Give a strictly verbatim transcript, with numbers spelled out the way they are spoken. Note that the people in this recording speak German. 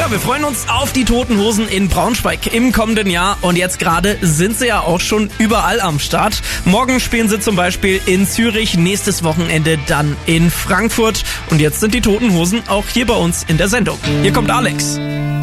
Ja, wir freuen uns auf die Toten Hosen in Braunschweig im kommenden Jahr und jetzt gerade sind sie ja auch schon überall am Start. Morgen spielen sie zum Beispiel in Zürich, nächstes Wochenende dann in Frankfurt und jetzt sind die Toten Hosen auch hier bei uns in der Sendung. Hier kommt Alex.